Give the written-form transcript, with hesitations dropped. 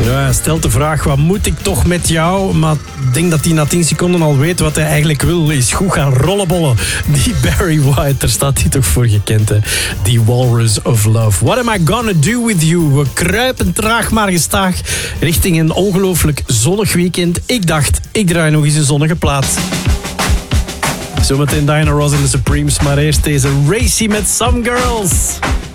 Ja, hij stelt de vraag, wat moet ik toch met jou? Maar ik denk dat hij na 10 seconden al weet wat hij eigenlijk wil. Is goed gaan rollenbollen. Die Barry White, daar staat hij toch voor gekend, hè? Die Walrus of Love. What am I gonna do with you? We kruipen traag maar gestaag richting een ongelooflijk zonnig weekend. Ik dacht, ik draai nog eens een zonnige plaat. Zometeen Diana Ross en de Supremes, maar eerst deze Racy met Some Girls.